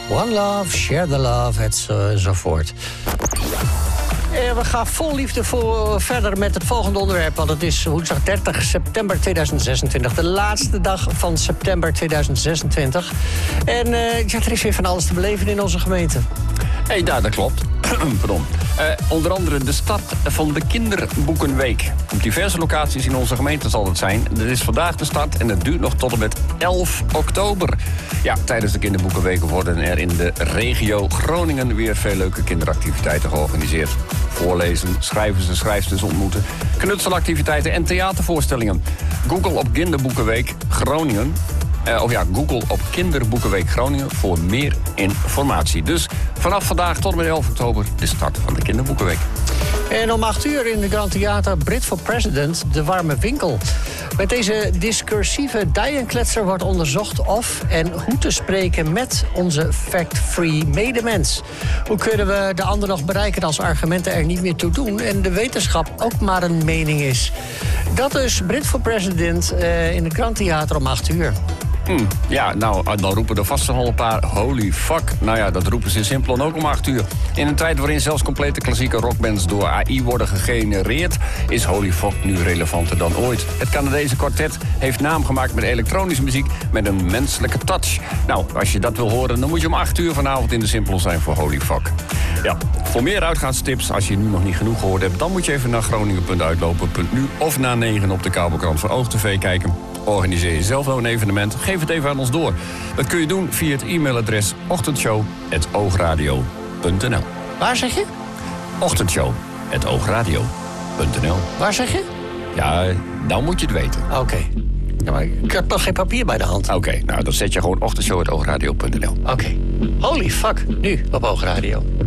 One love, share the love, enzovoort. We gaan vol liefde verder met het volgende onderwerp. Want het is woensdag 30 september 2026. De laatste dag van september 2026. En er is weer van alles te beleven in onze gemeente. Ja, dat klopt. Pardon. Onder andere de start van de Kinderboekenweek. Op diverse locaties in onze gemeente zal het zijn. Er is vandaag de start en het duurt nog tot en met 11 oktober. Ja, tijdens de Kinderboekenweek worden er in de regio Groningen weer veel leuke kinderactiviteiten georganiseerd. Voorlezen, schrijvers en schrijfsters ontmoeten, knutselactiviteiten en theatervoorstellingen. Google op Kinderboekenweek Groningen. Google op Kinderboekenweek Groningen voor meer informatie. Dus vanaf vandaag tot en met 11 oktober de start van de Kinderboekenweek. En om 8 uur in de Grand Theater Brit for President, de warme winkel. Met deze discursieve dijenkletser wordt onderzocht of en hoe te spreken met onze fact-free medemens. Hoe kunnen we de ander nog bereiken als argumenten er niet meer toe doen en de wetenschap ook maar een mening is. Dat is Brit for President in het Grand Theater om 8 uur. Ja, nou, dan roepen er vast al een paar holy fuck. Nou ja, dat roepen ze in Simplon ook om 8 uur. In een tijd waarin zelfs complete klassieke rockbands door AI worden gegenereerd, is holy fuck nu relevanter dan ooit. Het Canadese kwartet heeft naam gemaakt met elektronische muziek met een menselijke touch. Nou, als je dat wil horen, dan moet je om 8 uur vanavond in de Simplon zijn voor holy fuck. Ja, voor meer uitgaanstips, als je nu nog niet genoeg gehoord hebt, dan moet je even naar groningen.uitlopen.nu of na 9 op de kabelkrant van OogTV kijken. Organiseer je zelf nou een evenement, geef het even aan ons door. Dat kun je doen via het e-mailadres ochtendshow@oogradio.nl. Waar zeg je? ochtendshow@oogradio.nl. Waar zeg je? Ja, nou moet je het weten. Oké. Ja, maar ik heb nog geen papier bij de hand. Oké, nou dan zet je gewoon ochtendshow@oogradio.nl. Oké. Holy fuck, nu op Oogradio.